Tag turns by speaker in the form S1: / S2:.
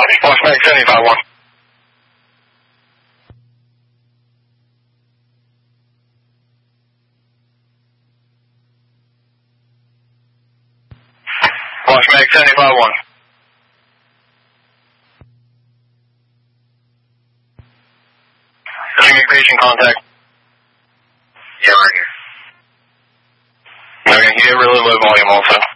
S1: Copy. Washback 75-1. Washback 75-1. Communication contact. Yeah, right here. Okay, you get really low volume also.